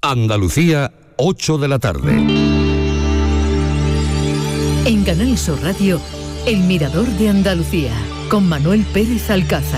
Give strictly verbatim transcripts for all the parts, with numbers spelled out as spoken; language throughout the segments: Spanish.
Andalucía, ocho de la tarde. En Canal Sur Radio, El Mirador de Andalucía, con Manuel Pérez Alcázar.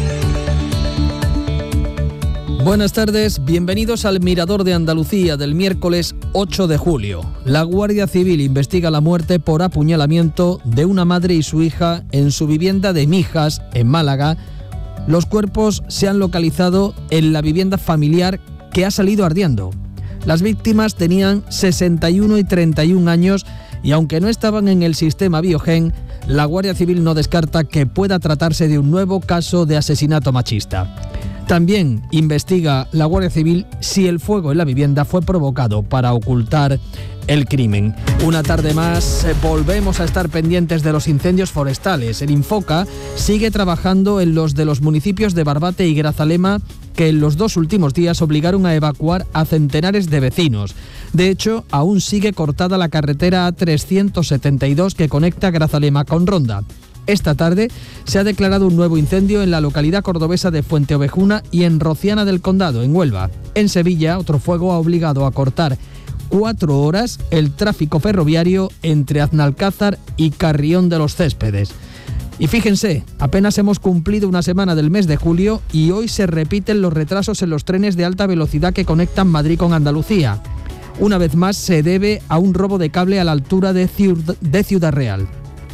Buenas tardes, bienvenidos al Mirador de Andalucía del miércoles ocho de julio. La Guardia Civil investiga la muerte por apuñalamiento de una madre y su hija en su vivienda de Mijas, en Málaga. Los cuerpos se han localizado en la vivienda familiar que ha salido ardiendo. Las víctimas tenían sesenta y uno y treinta y un años y aunque no estaban en el sistema Biogen, la Guardia Civil no descarta que pueda tratarse de un nuevo caso de asesinato machista. También investiga la Guardia Civil si el fuego en la vivienda fue provocado para ocultar el crimen. Una tarde más eh, volvemos a estar pendientes de los incendios forestales. El Infoca sigue trabajando en los de los municipios de Barbate y Grazalema, que en los dos últimos días obligaron a evacuar a centenares de vecinos. De hecho, aún sigue cortada la carretera A trescientos setenta y dos que conecta Grazalema con Ronda. Esta tarde se ha declarado un nuevo incendio en la localidad cordobesa de Fuenteovejuna y en Rociana del Condado, en Huelva. En Sevilla, otro fuego ha obligado a cortar cuatro horas el tráfico ferroviario entre Aznalcázar y Carrión de los Céspedes. Y fíjense, apenas hemos cumplido una semana del mes de julio y hoy se repiten los retrasos en los trenes de alta velocidad que conectan Madrid con Andalucía. Una vez más se debe a un robo de cable a la altura de Ciudad, de Ciudad Real.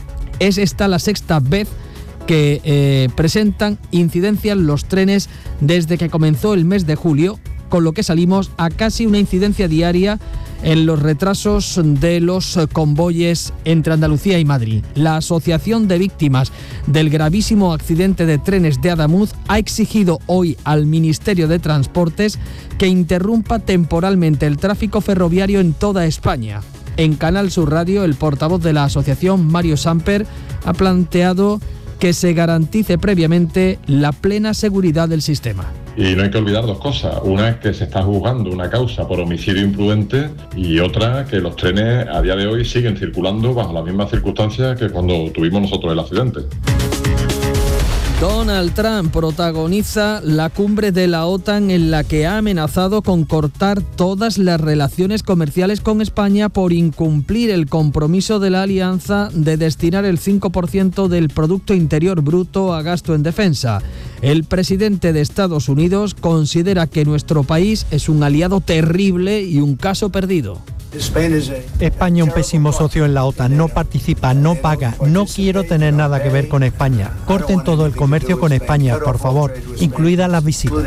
Es esta la sexta vez que eh, presentan incidencias los trenes desde que comenzó el mes de julio, con lo que salimos a casi una incidencia diaria en los retrasos de los convoyes entre Andalucía y Madrid. La Asociación de Víctimas del gravísimo accidente de trenes de Adamuz ha exigido hoy al Ministerio de Transportes que interrumpa temporalmente el tráfico ferroviario en toda España. En Canal Sur Radio, el portavoz de la asociación, Mario Samper, ha planteado que se garantice previamente la plena seguridad del sistema. Y no hay que olvidar dos cosas. Una es que se está juzgando una causa por homicidio imprudente y otra que los trenes a día de hoy siguen circulando bajo las mismas circunstancias que cuando tuvimos nosotros el accidente. Donald Trump protagoniza la cumbre de la OTAN en la que ha amenazado con cortar todas las relaciones comerciales con España por incumplir el compromiso de la alianza de destinar el cinco por ciento del Producto Interior Bruto a gasto en defensa. El presidente de Estados Unidos considera que nuestro país es un aliado terrible y un caso perdido. España es un pésimo socio en la OTAN, no participa, no paga, no quiero tener nada que ver con España. Corten todo el comercio con España, por favor, incluidas las visitas.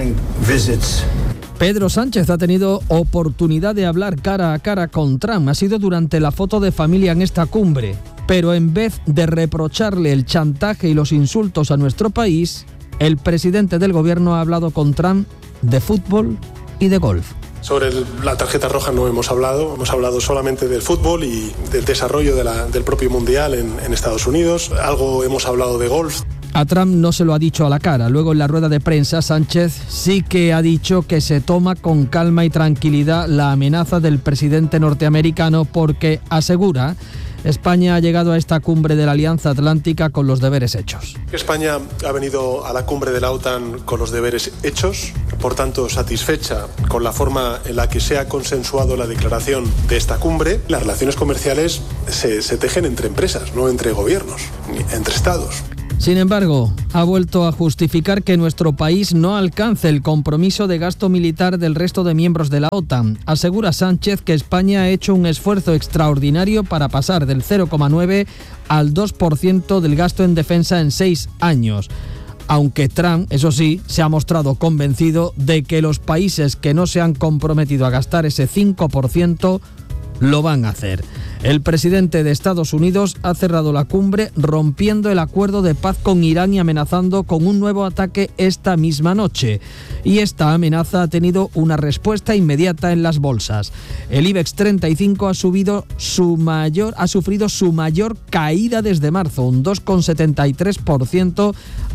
Pedro Sánchez ha tenido oportunidad de hablar cara a cara con Trump. Ha sido durante la foto de familia en esta cumbre. Pero en vez de reprocharle el chantaje y los insultos a nuestro país, el presidente del gobierno ha hablado con Trump de fútbol y de golf. Sobre el, la tarjeta roja no hemos hablado, hemos hablado solamente del fútbol y del desarrollo de la, del propio Mundial en, en Estados Unidos. Algo hemos hablado de golf. A Trump no se lo ha dicho a la cara. Luego en la rueda de prensa, Sánchez sí que ha dicho que se toma con calma y tranquilidad la amenaza del presidente norteamericano porque, asegura, España ha llegado a esta cumbre de la Alianza Atlántica con los deberes hechos. España ha venido a la cumbre de la OTAN con los deberes hechos, por tanto satisfecha con la forma en la que se ha consensuado la declaración de esta cumbre. Las relaciones comerciales se, se tejen entre empresas, no entre gobiernos, ni entre estados. Sin embargo, ha vuelto a justificar que nuestro país no alcance el compromiso de gasto militar del resto de miembros de la OTAN. Asegura Sánchez que España ha hecho un esfuerzo extraordinario para pasar del cero coma nueve al dos por ciento del gasto en defensa en seis años. Aunque Trump, eso sí, se ha mostrado convencido de que los países que no se han comprometido a gastar ese cinco por ciento lo van a hacer. El presidente de Estados Unidos ha cerrado la cumbre rompiendo el acuerdo de paz con Irán y amenazando con un nuevo ataque esta misma noche. Y esta amenaza ha tenido una respuesta inmediata en las bolsas. El IBEX treinta y cinco ha subido su mayor, ha sufrido su mayor caída desde marzo, un dos coma setenta y tres por ciento,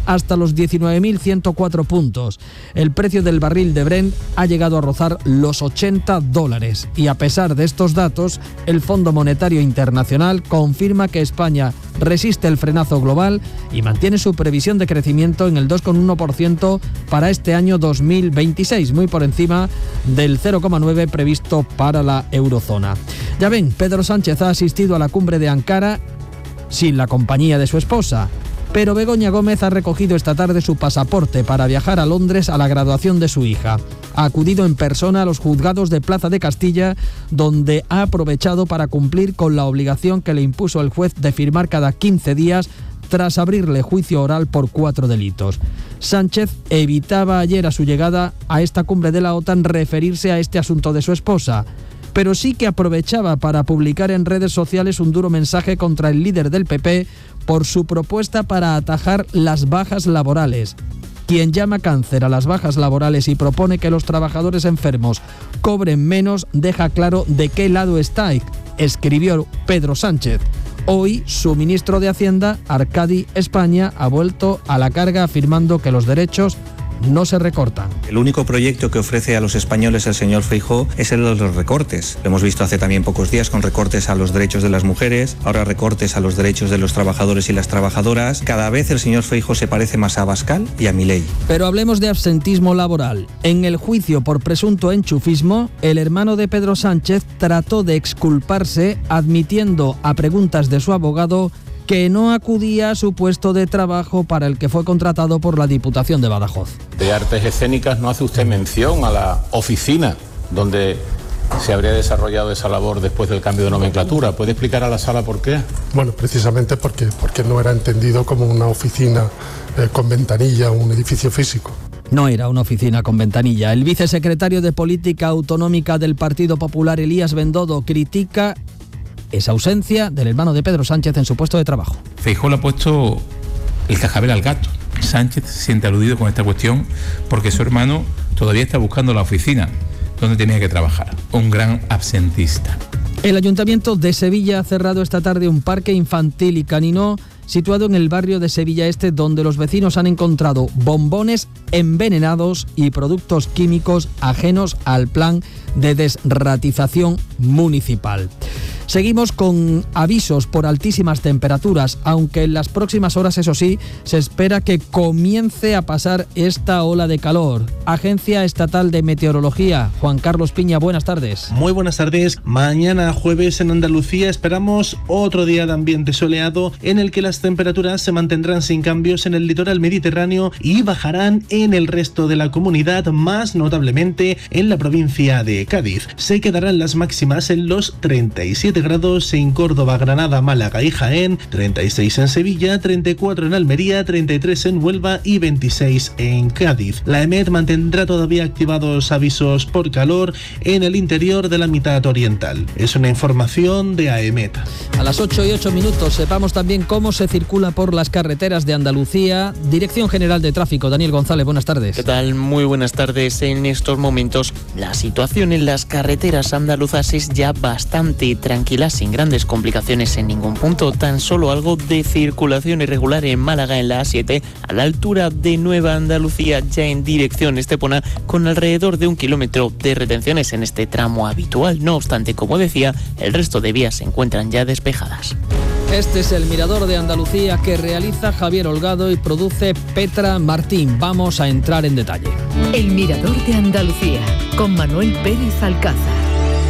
hasta los diecinueve mil ciento cuatro puntos. El precio del barril de Brent ha llegado a rozar los ochenta dólares y a pesar de estos datos, el Fondo Monetario Internacional confirma que España resiste el frenazo global y mantiene su previsión de crecimiento en el dos coma uno por ciento para este año dos mil veintiséis, muy por encima del cero coma nueve por ciento previsto para la eurozona. Ya ven, Pedro Sánchez ha asistido a la cumbre de Ankara sin la compañía de su esposa, pero Begoña Gómez ha recogido esta tarde su pasaporte para viajar a Londres a la graduación de su hija. Ha acudido en persona a los juzgados de Plaza de Castilla, donde ha aprovechado para cumplir con la obligación que le impuso el juez de firmar cada quince días tras abrirle juicio oral por cuatro delitos. Sánchez evitaba ayer a su llegada a esta cumbre de la OTAN referirse a este asunto de su esposa, pero sí que aprovechaba para publicar en redes sociales un duro mensaje contra el líder del P P por su propuesta para atajar las bajas laborales. Quien llama cáncer a las bajas laborales y propone que los trabajadores enfermos cobren menos, deja claro de qué lado está, escribió Pedro Sánchez. Hoy, su ministro de Hacienda, Arcadi España, ha vuelto a la carga afirmando que los derechos no se recortan. El único proyecto que ofrece a los españoles el señor Feijóo es el de los recortes. Lo hemos visto hace también pocos días con recortes a los derechos de las mujeres, ahora recortes a los derechos de los trabajadores y las trabajadoras. Cada vez el señor Feijóo se parece más a Abascal y a Milei. Pero hablemos de absentismo laboral. En el juicio por presunto enchufismo, el hermano de Pedro Sánchez trató de exculparse admitiendo a preguntas de su abogado que no acudía a su puesto de trabajo para el que fue contratado por la Diputación de Badajoz. De Artes Escénicas no hace usted mención a la oficina donde se habría desarrollado esa labor después del cambio de nomenclatura. ¿Puede explicar a la sala por qué? Bueno, precisamente porque, porque no era entendido como una oficina eh, con ventanilla, un edificio físico. No era una oficina con ventanilla. El vicesecretario de Política Autonómica del Partido Popular, Elías Bendodo, critica esa ausencia del hermano de Pedro Sánchez en su puesto de trabajo. Feijóo le ha puesto el cascabel al gato. Sánchez se siente aludido con esta cuestión porque su hermano todavía está buscando la oficina donde tenía que trabajar. Un gran absentista. El Ayuntamiento de Sevilla ha cerrado esta tarde un parque infantil y canino situado en el barrio de Sevilla Este, donde los vecinos han encontrado bombones envenenados y productos químicos ajenos al plan de desratización municipal. Seguimos con avisos por altísimas temperaturas, aunque en las próximas horas, eso sí, se espera que comience a pasar esta ola de calor. Agencia Estatal de Meteorología, Juan Carlos Piña, buenas tardes. Muy buenas tardes. Mañana jueves en Andalucía esperamos otro día de ambiente soleado en el que las temperaturas se mantendrán sin cambios en el litoral mediterráneo y bajarán en el resto de la comunidad, más notablemente en la provincia de Cádiz. Se quedarán las máximas en los treinta y siete grados en Córdoba, Granada, Málaga y Jaén, treinta y seis en Sevilla, treinta y cuatro en Almería, treinta y tres en Huelva y veintiséis en Cádiz. La EMET mantendrá todavía activados avisos por calor en el interior de la mitad oriental. Es una información de AEMET. A las ocho y ocho minutos sepamos también cómo se circula por las carreteras de Andalucía. Dirección General de Tráfico, Daniel González, buenas tardes. ¿Qué tal? Muy buenas tardes. En estos momentos la situación en las carreteras andaluzas es ya bastante tranquila, sin grandes complicaciones en ningún punto, tan solo algo de circulación irregular en Málaga en la A siete, a la altura de Nueva Andalucía, ya en dirección Estepona, con alrededor de un kilómetro de retenciones en este tramo habitual. No obstante, como decía, el resto de vías se encuentran ya despejadas. Este es el Mirador de Andalucía que realiza Javier Holgado y produce Petra Martín. Vamos a entrar en detalle. El Mirador de Andalucía, con Manuel Pérez Alcázar.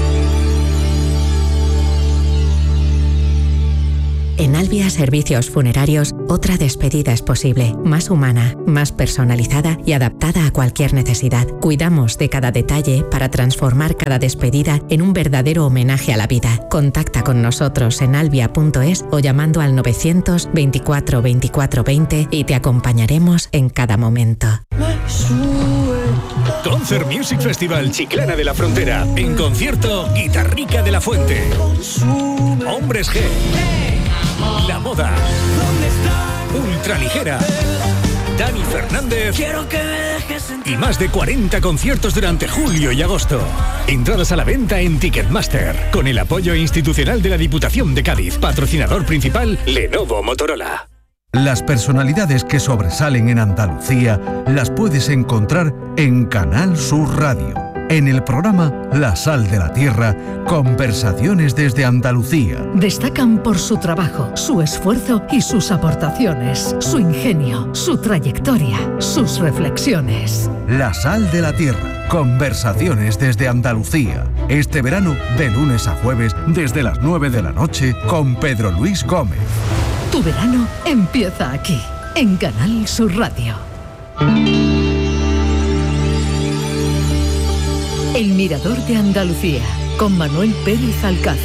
En Albia Servicios Funerarios, otra despedida es posible, más humana, más personalizada y adaptada a cualquier necesidad. Cuidamos de cada detalle para transformar cada despedida en un verdadero homenaje a la vida. Contacta con nosotros en albia punto es o llamando al novecientos veinticuatro veinticuatro veinte y te acompañaremos en cada momento. Concert Music Festival Chiclana de la Frontera. En concierto, Guitarrica de la Fuente. Hombres G. La Moda, Ultraligera, Dani Fernández y más de cuarenta conciertos durante julio y agosto. Entradas a la venta en Ticketmaster, con el apoyo institucional de la Diputación de Cádiz. Patrocinador principal, Lenovo Motorola. Las personalidades que sobresalen en Andalucía las puedes encontrar en Canal Sur Radio. En el programa La Sal de la Tierra, conversaciones desde Andalucía. Destacan por su trabajo, su esfuerzo y sus aportaciones, su ingenio, su trayectoria, sus reflexiones. La Sal de la Tierra, conversaciones desde Andalucía. Este verano, de lunes a jueves, desde las nueve de la noche, con Pedro Luis Gómez. Tu verano empieza aquí, en Canal Sur Radio. El Mirador de Andalucía, con Manuel Pérez Alcázar.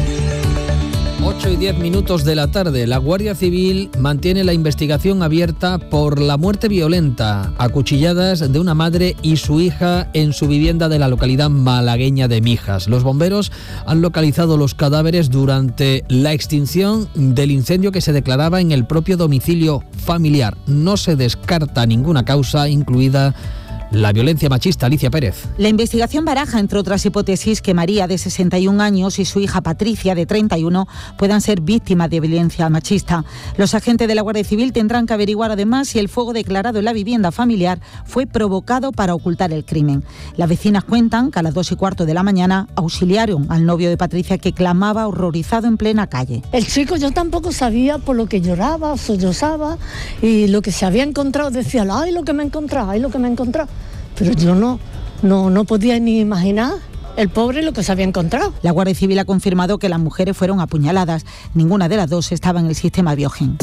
ocho y diez minutos de la tarde. La Guardia Civil mantiene la investigación abierta por la muerte violenta a cuchilladas de una madre y su hija en su vivienda de la localidad malagueña de Mijas. Los bomberos han localizado los cadáveres durante la extinción del incendio que se declaraba en el propio domicilio familiar. No se descarta ninguna causa, incluida la violencia machista. Alicia Pérez. La investigación baraja, entre otras hipótesis, que María, de sesenta y un años, y su hija Patricia, de treinta y uno, puedan ser víctimas de violencia machista. Los agentes de la Guardia Civil tendrán que averiguar además si el fuego declarado en la vivienda familiar fue provocado para ocultar el crimen. Las vecinas cuentan que a las dos y cuarto de la mañana auxiliaron al novio de Patricia, que clamaba horrorizado en plena calle. El chico, yo tampoco sabía por lo que lloraba, sollozaba, y lo que se había encontrado, decía, ay, lo que me he encontrado, ay, lo que me he encontrado. Pero yo no, no, no podía ni imaginar el pobre lo que se había encontrado. La Guardia Civil ha confirmado que las mujeres fueron apuñaladas. Ninguna de las dos estaba en el sistema Biogen.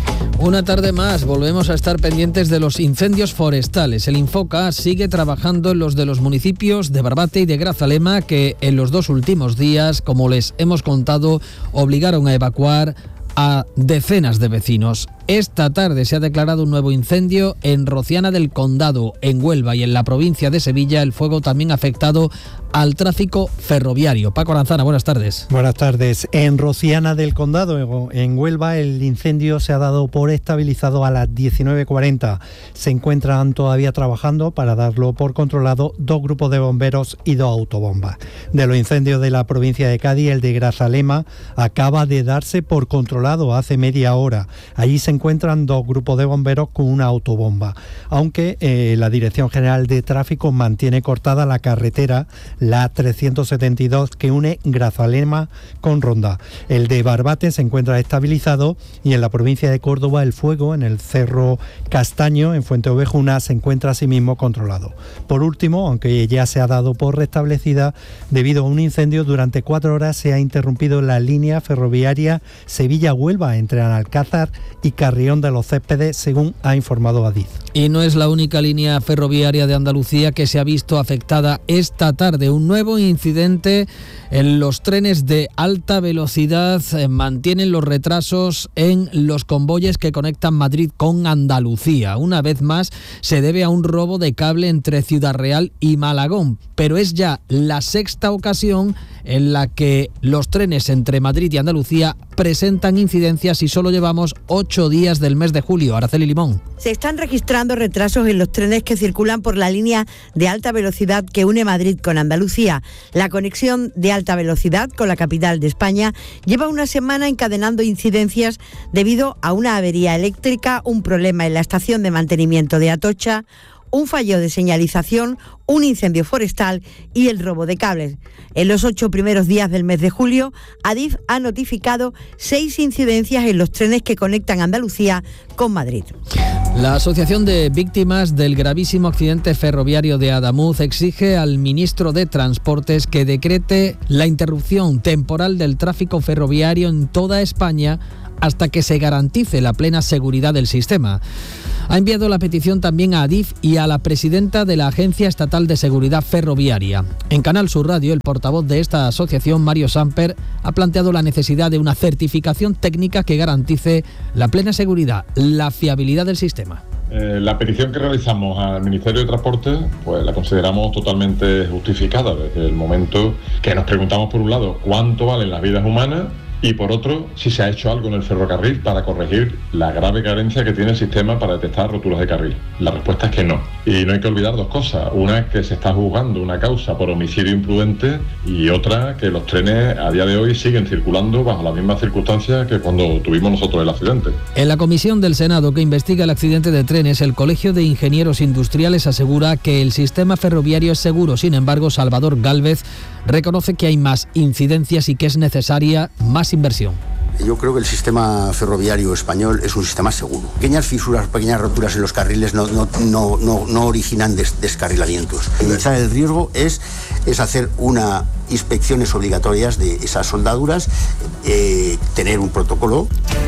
Una tarde más, volvemos a estar pendientes de los incendios forestales. El Infoca sigue trabajando en los de los municipios de Barbate y de Grazalema, que en los dos últimos días, como les hemos contado, obligaron a evacuar a decenas de vecinos. Esta tarde se ha declarado un nuevo incendio en Rociana del Condado, en Huelva, y en la provincia de Sevilla el fuego también ha afectado al tráfico ferroviario. Paco Aranzana, buenas tardes. Buenas tardes. En Rociana del Condado, en Huelva, el incendio se ha dado por estabilizado a las diecinueve cuarenta. Se encuentran todavía trabajando para darlo por controlado dos grupos de bomberos y dos autobombas. De los incendios de la provincia de Cádiz, el de Grazalema acaba de darse por controlado hace media hora. Allí se encuentran dos grupos de bomberos con una autobomba, aunque eh, la Dirección General de Tráfico mantiene cortada la carretera, la trescientos setenta y dos, que une Grazalema con Ronda. El de Barbate se encuentra estabilizado, y en la provincia de Córdoba el fuego en el Cerro Castaño, en Fuente Ovejuna, se encuentra asimismo controlado. Por último, aunque ya se ha dado por restablecida, debido a un incendio durante cuatro horas se ha interrumpido la línea ferroviaria Sevilla-Huelva entre Analcázar y Carrión de los Céspedes, según ha informado Adif. Y no es la única línea ferroviaria de Andalucía que se ha visto afectada esta tarde. Un nuevo incidente en los trenes de alta velocidad eh, mantienen los retrasos en los convoyes que conectan Madrid con Andalucía. Una vez más se debe a un robo de cable entre Ciudad Real y Malagón, pero es ya la sexta ocasión en la que los trenes entre Madrid y Andalucía presentan incidencias, y solo llevamos ocho días del mes de julio. Araceli Limón. Se están registrando retrasos en los trenes que circulan por la línea de alta velocidad que une Madrid con Andalucía. La conexión de alta velocidad con la capital de España lleva una semana encadenando incidencias debido a una avería eléctrica, un problema en la estación de mantenimiento de Atocha, un fallo de señalización, un incendio forestal y el robo de cables. En los ocho primeros días del mes de julio, Adif ha notificado seis incidencias en los trenes que conectan Andalucía con Madrid. La Asociación de Víctimas del gravísimo accidente ferroviario de Adamuz exige al ministro de Transportes que decrete la interrupción temporal del tráfico ferroviario en toda España hasta que se garantice la plena seguridad del sistema. Ha enviado la petición también a Adif y a la presidenta de la Agencia Estatal de Seguridad Ferroviaria. En Canal Sur Radio, el portavoz de esta asociación, Mario Samper, ha planteado la necesidad de una certificación técnica que garantice la plena seguridad, la fiabilidad del sistema. Eh, la petición que realizamos al Ministerio de Transporte, pues la consideramos totalmente justificada desde el momento que nos preguntamos, por un lado, cuánto valen las vidas humanas Y por otro, si se ha hecho algo en el ferrocarril para corregir la grave carencia que tiene el sistema para detectar roturas de carril. La respuesta es que no. Y no hay que olvidar dos cosas. Una es que se está juzgando una causa por homicidio imprudente y otra que los trenes a día de hoy siguen circulando bajo las mismas circunstancias que cuando tuvimos nosotros el accidente. En la comisión del Senado que investiga el accidente de trenes, el Colegio de Ingenieros Industriales asegura que el sistema ferroviario es seguro. Sin embargo, Salvador Gálvez reconoce que hay más incidencias y que es necesaria más inversión. Yo creo que el sistema ferroviario español es un sistema seguro. Pequeñas fisuras, pequeñas roturas en los carriles no, no, no, no, no originan des, descarrilamientos. Minimizar el riesgo es, es hacer unas inspecciones obligatorias de esas soldaduras, eh, tener un protocolo.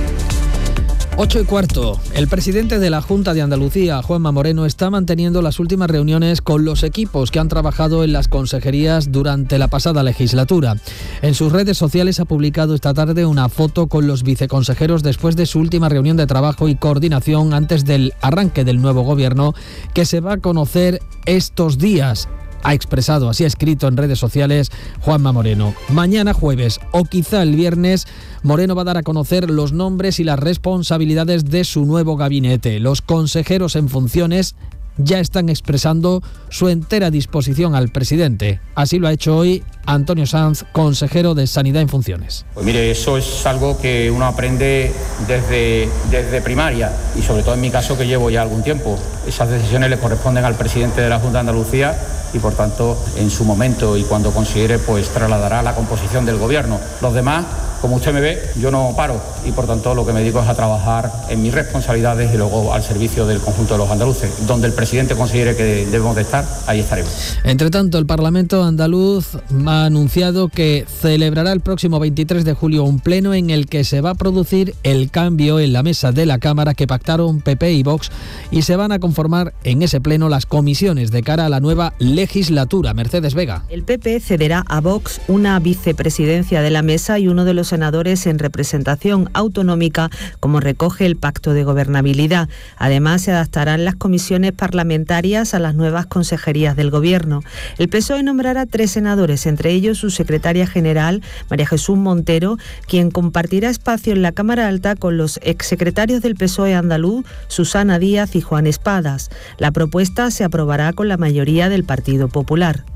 Ocho y cuarto. El presidente de la Junta de Andalucía, Juanma Moreno, está manteniendo las últimas reuniones con los equipos que han trabajado en las consejerías durante la pasada legislatura. En sus redes sociales ha publicado esta tarde una foto con los viceconsejeros después de su última reunión de trabajo y coordinación antes del arranque del nuevo gobierno, que se va a conocer estos días. Ha expresado, así ha escrito en redes sociales Juanma Moreno. Mañana jueves o quizá el viernes, Moreno va a dar a conocer los nombres y las responsabilidades de su nuevo gabinete. Los consejeros en funciones ya están expresando su entera disposición al presidente. Así lo ha hecho hoy Antonio Sanz, consejero de Sanidad en funciones. Pues mire, eso es algo que uno aprende desde, desde primaria y sobre todo en mi caso que llevo ya algún tiempo. Esas decisiones le corresponden al presidente de la Junta de Andalucía y por tanto en su momento y cuando considere pues trasladará la composición del gobierno. Los demás, como usted me ve, yo no paro y por tanto lo que me dedico es a trabajar en mis responsabilidades y luego al servicio del conjunto de los andaluces. Donde el presidente considere que debemos de estar, ahí estaremos. Entre tanto, el Parlamento andaluz ha anunciado que celebrará el próximo veintitrés de julio un pleno en el que se va a producir el cambio en la mesa de la Cámara que pactaron P P y Vox y se van a conformar en ese pleno las comisiones de cara a la nueva legislatura. Mercedes Vega. El P P cederá a Vox una vicepresidencia de la mesa y uno de los senadores en representación autonómica, como recoge el Pacto de Gobernabilidad. Además, se adaptarán las comisiones parlamentarias a las nuevas consejerías del Gobierno. El P S O E nombrará tres senadores, entre ellos su secretaria general, María Jesús Montero, quien compartirá espacio en la Cámara Alta con los exsecretarios del P S O E andaluz, Susana Díaz y Juan Espadas. La propuesta se aprobará con la mayoría del Partido Popular.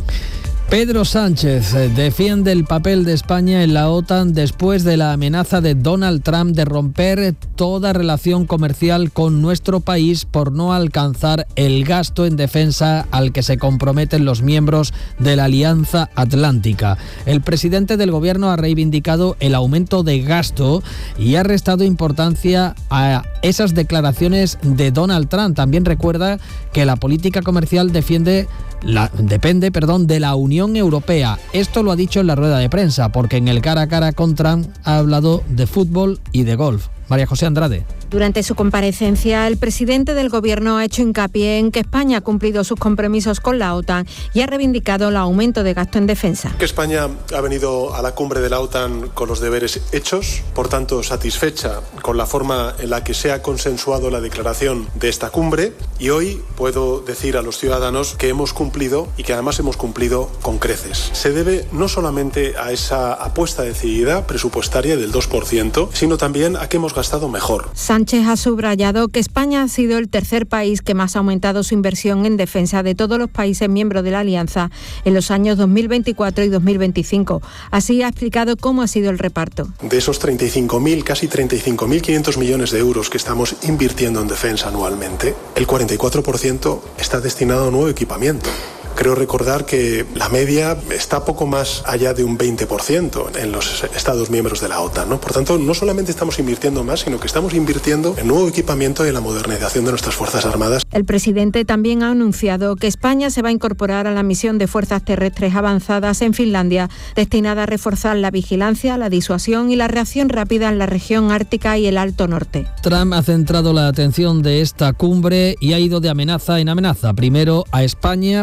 Pedro Sánchez defiende el papel de España en la OTAN después de la amenaza de Donald Trump de romper toda relación comercial con nuestro país por no alcanzar el gasto en defensa al que se comprometen los miembros de la Alianza Atlántica. El presidente del gobierno ha reivindicado el aumento de gasto y ha restado importancia a esas declaraciones de Donald Trump. También recuerda que la política comercial defiende La, depende perdón, de la Unión Europea. Esto lo ha dicho en la rueda de prensa, porque en el cara a cara con Trump ha hablado de fútbol y de golf. María José Andrade. Durante su comparecencia, el presidente del Gobierno ha hecho hincapié en que España ha cumplido sus compromisos con la OTAN y ha reivindicado el aumento de gasto en defensa. Que España ha venido a la cumbre de la OTAN con los deberes hechos, por tanto satisfecha con la forma en la que se ha consensuado la declaración de esta cumbre, y hoy puedo decir a los ciudadanos que hemos cumplido y que además hemos cumplido con creces. Se debe no solamente a esa apuesta decidida presupuestaria del dos por ciento, sino también a que hemos gastado mejor. Sánchez ha subrayado que España ha sido el tercer país que más ha aumentado su inversión en defensa de todos los países miembros de la Alianza en los años dos mil veinticuatro y dos mil veinticinco. Así ha explicado cómo ha sido el reparto. De esos treinta y cinco mil, casi treinta y cinco mil quinientos millones de euros que estamos invirtiendo en defensa anualmente, el cuarenta y cuatro por ciento está destinado a nuevo equipamiento. Creo recordar que la media está poco más allá de un veinte por ciento en los Estados miembros de la OTAN, ¿no? Por tanto, no solamente estamos invirtiendo más, sino que estamos invirtiendo en nuevo equipamiento y en la modernización de nuestras Fuerzas Armadas. El presidente también ha anunciado que España se va a incorporar a la misión de fuerzas terrestres avanzadas en Finlandia, destinada a reforzar la vigilancia, la disuasión y la reacción rápida en la región ártica y el Alto Norte. Trump ha centrado la atención de esta cumbre y ha ido de amenaza en amenaza. Primero a España por los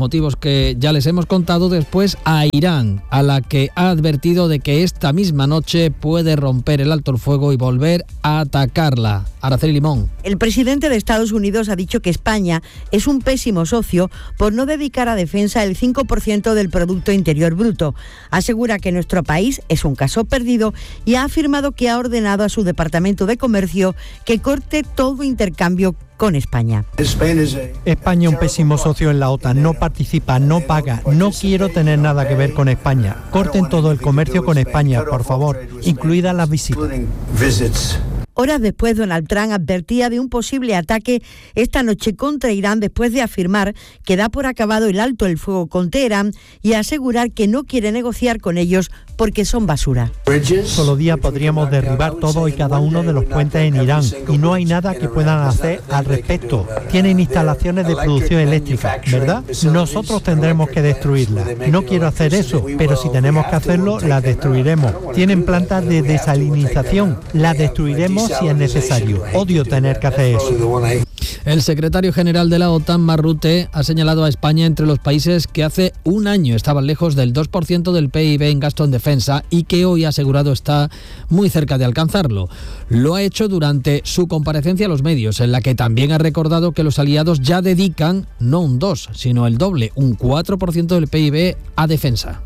motivos que ya les hemos contado, después a Irán, a la que ha advertido de que esta misma noche puede romper el alto el fuego y volver a atacarla. Araceli Limón. El presidente de Estados Unidos ha dicho que España es un pésimo socio por no dedicar a defensa el cinco por ciento del Producto Interior Bruto. Asegura que nuestro país es un caso perdido y ha afirmado que ha ordenado a su Departamento de Comercio que corte todo intercambio con España. España es un pésimo socio en la OTAN, no participa, no paga, no quiero tener nada que ver con España. Corten todo el comercio con España, por favor, incluidas las visitas. Horas después, Donald Trump advertía de un posible ataque esta noche contra Irán después de afirmar que da por acabado el alto el fuego con Teherán y asegurar que no quiere negociar con ellos porque son basura. Solo día podríamos derribar todo y cada uno de los puentes en Irán y no hay nada que puedan hacer al respecto. Tienen instalaciones de producción eléctrica, ¿verdad? Nosotros tendremos que destruirlas. No quiero hacer eso, pero si tenemos que hacerlo, las destruiremos. Tienen plantas de desalinización, las destruiremos si es necesario. Odio tener que hacer eso. El secretario general de la OTAN, Mark Rutte, ha señalado a España entre los países que hace un año estaban lejos del dos por ciento del P I B en gasto en defensa y que hoy ha asegurado está muy cerca de alcanzarlo. Lo ha hecho durante su comparecencia a los medios, en la que también ha recordado que los aliados ya dedican no un dos, sino el doble, un cuatro por ciento del P I B a defensa.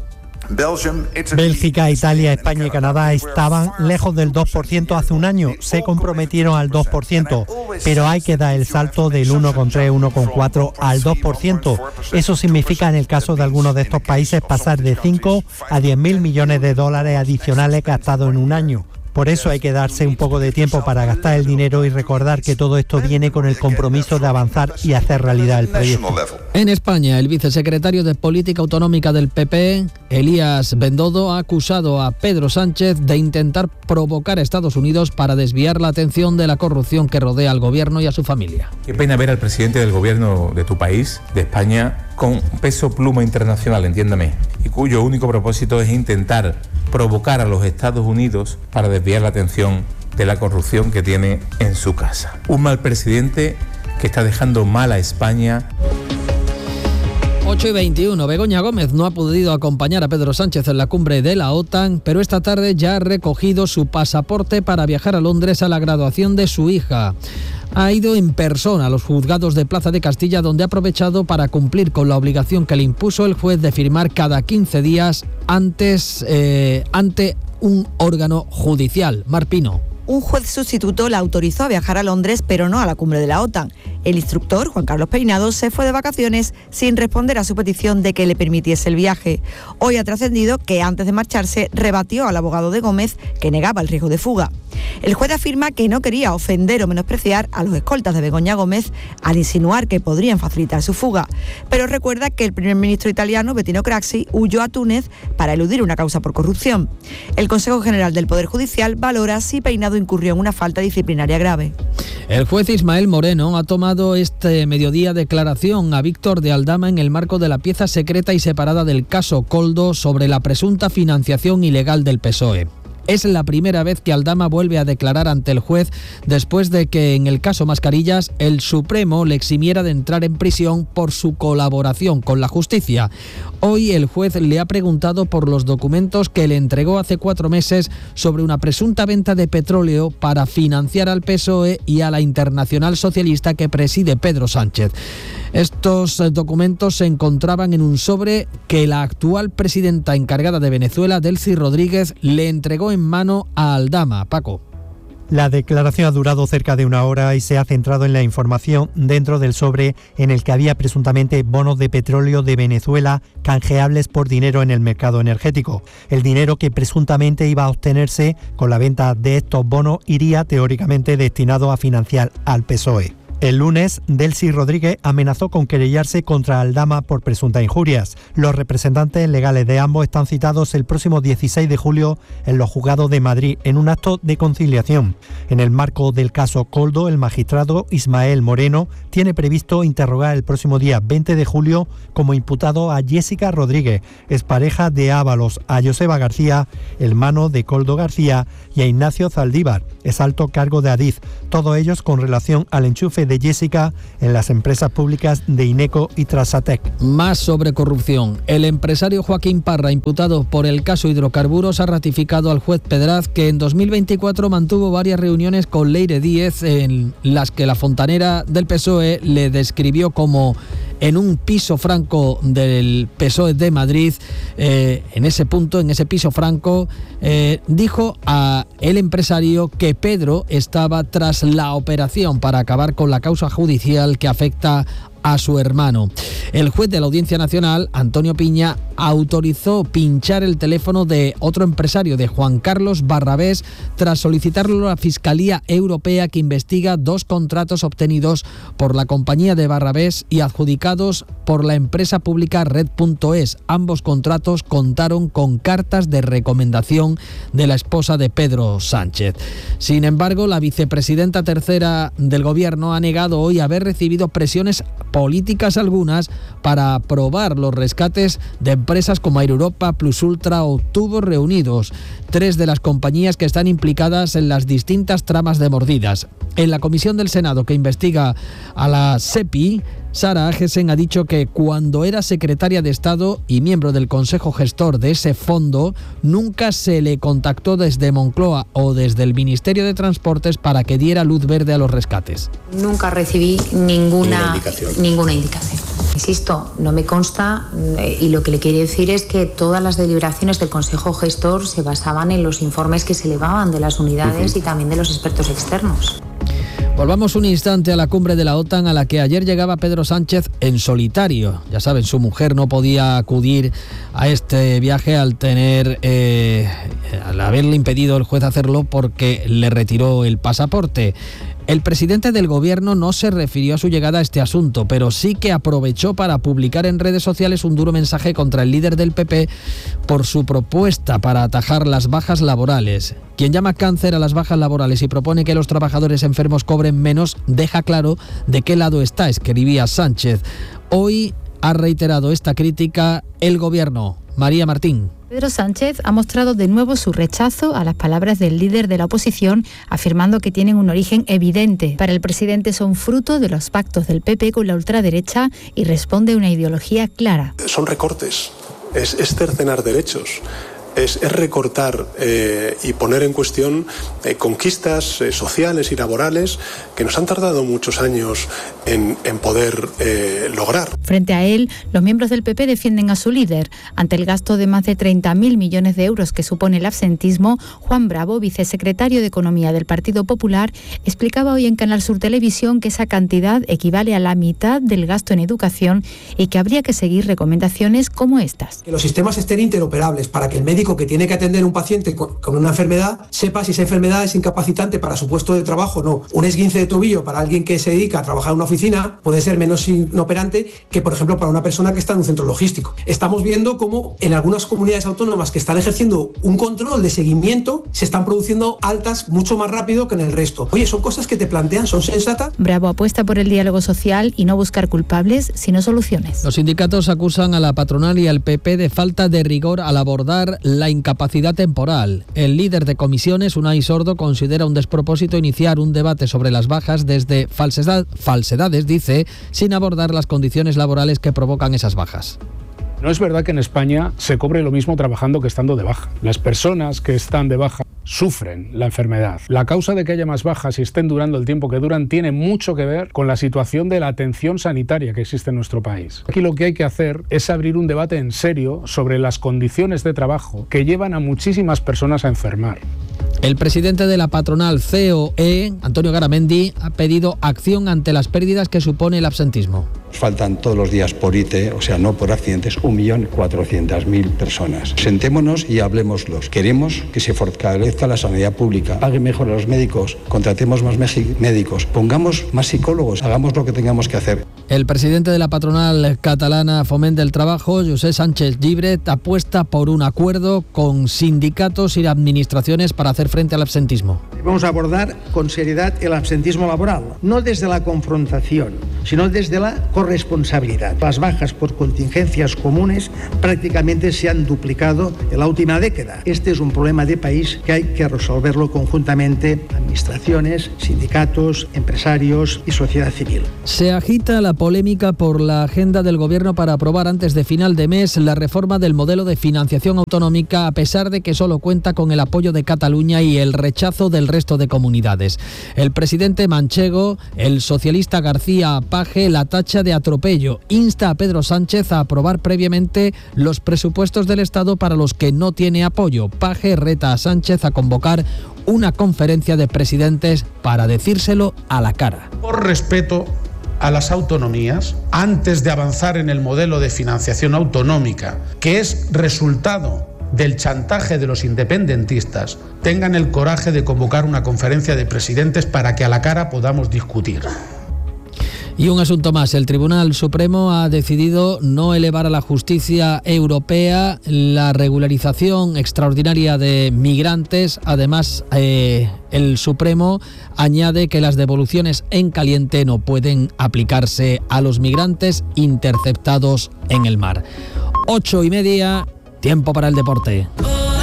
Bélgica, Italia, España y Canadá estaban lejos del dos por ciento hace un año, se comprometieron al dos por ciento, pero hay que dar el salto del uno coma tres, uno coma cuatro al dos por ciento. Eso significa en el caso de algunos de estos países pasar de cinco a diez mil millones de dólares adicionales gastados en un año. Por eso hay que darse un poco de tiempo para gastar el dinero y recordar que todo esto viene con el compromiso de avanzar y hacer realidad el proyecto. En España, el vicesecretario de Política Autonómica del P P, Elías Bendodo, ha acusado a Pedro Sánchez de intentar provocar a Estados Unidos para desviar la atención de la corrupción que rodea al gobierno y a su familia. Qué pena ver al presidente del gobierno de tu país, de España, con peso pluma internacional, entiéndame, y cuyo único propósito es intentar provocar a los Estados Unidos para desviar la atención de la corrupción que tiene en su casa. Un mal presidente que está dejando mal a España. ocho y veintiuno. Begoña Gómez no ha podido acompañar a Pedro Sánchez en la cumbre de la OTAN, pero esta tarde ya ha recogido su pasaporte para viajar a Londres a la graduación de su hija. Ha ido en persona a los juzgados de Plaza de Castilla, donde ha aprovechado para cumplir con la obligación que le impuso el juez de firmar cada quince días antes eh, ante un órgano judicial. Mar Pino. Un juez sustituto la autorizó a viajar a Londres, pero no a la cumbre de la OTAN. El instructor, Juan Carlos Peinado, se fue de vacaciones sin responder a su petición de que le permitiese el viaje. Hoy ha trascendido que antes de marcharse rebatió al abogado de Gómez, que negaba el riesgo de fuga. El juez afirma que no quería ofender o menospreciar a los escoltas de Begoña Gómez al insinuar que podrían facilitar su fuga, pero recuerda que el primer ministro italiano, Bettino Craxi, huyó a Túnez para eludir una causa por corrupción. El Consejo General del Poder Judicial valora si Peinado incurrió en una falta disciplinaria grave. El juez Ismael Moreno ha tomado este mediodía declaración a Víctor de Aldama en el marco de la pieza secreta y separada del caso Koldo sobre la presunta financiación ilegal del P S O E. Es la primera vez que Aldama vuelve a declarar ante el juez después de que en el caso Mascarillas el Supremo le eximiera de entrar en prisión por su colaboración con la justicia. Hoy el juez le ha preguntado por los documentos que le entregó hace cuatro meses sobre una presunta venta de petróleo para financiar al P S O E y a la Internacional Socialista que preside Pedro Sánchez. Estos documentos se encontraban en un sobre que la actual presidenta encargada de Venezuela, Delcy Rodríguez, le entregó en mano a Aldama. Paco. La declaración ha durado cerca de una hora y se ha centrado en la información dentro del sobre en el que había presuntamente bonos de petróleo de Venezuela canjeables por dinero en el mercado energético. El dinero que presuntamente iba a obtenerse con la venta de estos bonos iría teóricamente destinado a financiar al P S O E. El lunes, Delcy Rodríguez amenazó con querellarse contra Aldama por presuntas injurias. Los representantes legales de ambos están citados el próximo dieciséis de julio en los juzgados de Madrid en un acto de conciliación. En el marco del caso Koldo, el magistrado Ismael Moreno tiene previsto interrogar el próximo día veinte de julio como imputado a Jessica Rodríguez, expareja de Ábalos, a Joseba García, hermano de Koldo García, y a Ignacio Zaldívar, exalto cargo de Adif, todos ellos con relación al enchufe jefe de Jessica en las empresas públicas de Ineco y Trasatec. Más sobre corrupción. El empresario Joaquín Parra, imputado por el caso hidrocarburos, ha ratificado al juez Pedraz que en dos mil veinticuatro mantuvo varias reuniones con Leire Díez en las que la fontanera del P S O E le describió como en un piso franco del P S O E de Madrid. Eh, en ese punto, en ese piso franco, eh, dijo a el empresario que Pedro estaba tras la operación para acabar con la causa judicial que afecta a su hermano. El juez de la Audiencia Nacional, Antonio Piña, autorizó pinchar el teléfono de otro empresario, de Juan Carlos Barrabés, tras solicitarlo a la Fiscalía Europea, que investiga dos contratos obtenidos por la compañía de Barrabés y adjudicados por la empresa pública Red punto es. Ambos contratos contaron con cartas de recomendación de la esposa de Pedro Sánchez. Sin embargo, la vicepresidenta tercera del Gobierno ha negado hoy haber recibido presiones políticas algunas para aprobar los rescates de empresas como Air Europa, Plus Ultra o Tubos Reunidos, tres de las compañías que están implicadas en las distintas tramas de mordidas. En la comisión del Senado que investiga a la SEPI, Sara Agesen ha dicho que cuando era secretaria de Estado y miembro del Consejo Gestor de ese fondo, nunca se le contactó desde Moncloa o desde el Ministerio de Transportes para que diera luz verde a los rescates. Nunca recibí ninguna, ninguna indicación. Ninguna indicación. Insisto, no me consta, y lo que le quiero decir es que todas las deliberaciones del Consejo Gestor se basaban en los informes que se elevaban de las unidades uh-huh. y también de los expertos externos. Volvamos un instante a la cumbre de la OTAN, a la que ayer llegaba Pedro Sánchez en solitario. Ya saben, su mujer no podía acudir a este viaje al tener, eh, al haberle impedido el juez hacerlo porque le retiró el pasaporte. El presidente del Gobierno no se refirió a su llegada a este asunto, pero sí que aprovechó para publicar en redes sociales un duro mensaje contra el líder del P P por su propuesta para atajar las bajas laborales. Quien llama cáncer a las bajas laborales y propone que los trabajadores enfermos cobren menos, deja claro de qué lado está, escribía Sánchez. Hoy ha reiterado esta crítica el Gobierno. María Martín. Pedro Sánchez ha mostrado de nuevo su rechazo a las palabras del líder de la oposición, afirmando que tienen un origen evidente. Para el presidente son fruto de los pactos del P P con la ultraderecha y responde a una ideología clara. Son recortes, es, es cercenar derechos. Es, es recortar eh, y poner en cuestión eh, conquistas eh, sociales y laborales que nos han tardado muchos años en, en poder eh, lograr. Frente a él, los miembros del P P defienden a su líder. Ante el gasto de más de treinta mil millones de euros que supone el absentismo, Juan Bravo, vicesecretario de Economía del Partido Popular, explicaba hoy en Canal Sur Televisión que esa cantidad equivale a la mitad del gasto en educación y que habría que seguir recomendaciones como estas. Que los sistemas estén interoperables para que el médico que tiene que atender un paciente con, con una enfermedad sepa si esa enfermedad es incapacitante para su puesto de trabajo o no. Un esguince de tobillo para alguien que se dedica a trabajar en una oficina puede ser menos inoperante que, por ejemplo, para una persona que está en un centro logístico. Estamos viendo cómo en algunas comunidades autónomas que están ejerciendo un control de seguimiento se están produciendo altas mucho más rápido que en el resto. Oye, son cosas que te plantean, son sensatas. Bravo apuesta por el diálogo social y no buscar culpables, sino soluciones. Los sindicatos acusan a la patronal y al P P de falta de rigor al abordar la incapacidad temporal. El líder de comisiones, Unai Sordo, considera un despropósito iniciar un debate sobre las bajas desde falsedad, falsedades, dice, sin abordar las condiciones laborales que provocan esas bajas. No es verdad que en España se cobre lo mismo trabajando que estando de baja. Las personas que están de baja sufren la enfermedad. La causa de que haya más bajas y estén durando el tiempo que duran tiene mucho que ver con la situación de la atención sanitaria que existe en nuestro país. Aquí lo que hay que hacer es abrir un debate en serio sobre las condiciones de trabajo que llevan a muchísimas personas a enfermar. El presidente de la patronal C O E, Antonio Garamendi, ha pedido acción ante las pérdidas que supone el absentismo. Faltan todos los días por I T E, o sea, no por accidentes, un millón cuatrocientas mil personas. Sentémonos y hablemoslos. Queremos que se fortalezca la sanidad pública, pague mejor a los médicos, contratemos más médicos, pongamos más psicólogos, hagamos lo que tengamos que hacer. El presidente de la patronal catalana Foment del Trabajo, José Sánchez Llibret, apuesta por un acuerdo con sindicatos y administraciones para hacer frente al absentismo. Vamos a abordar con seriedad el absentismo laboral, no desde la confrontación, sino desde la corrección corresponsabilidad. Las bajas por contingencias comunes prácticamente se han duplicado en la última década. Este es un problema de país que hay que resolverlo conjuntamente, administraciones, sindicatos, empresarios y sociedad civil. Se agita la polémica por la agenda del Gobierno para aprobar antes de final de mes la reforma del modelo de financiación autonómica, a pesar de que solo cuenta con el apoyo de Cataluña y el rechazo del resto de comunidades. El presidente manchego, el socialista García Paje, la tacha de atropello. Insta a Pedro Sánchez a aprobar previamente los presupuestos del Estado para los que no tiene apoyo. Paje reta a Sánchez a convocar una conferencia de presidentes para decírselo a la cara. Por respeto a las autonomías, antes de avanzar en el modelo de financiación autonómica, que es resultado del chantaje de los independentistas, tengan el coraje de convocar una conferencia de presidentes para que a la cara podamos discutir. Y un asunto más, el Tribunal Supremo ha decidido no elevar a la justicia europea la regularización extraordinaria de migrantes. Además, eh, el Supremo añade que las devoluciones en caliente no pueden aplicarse a los migrantes interceptados en el mar. Ocho y media, tiempo para el deporte.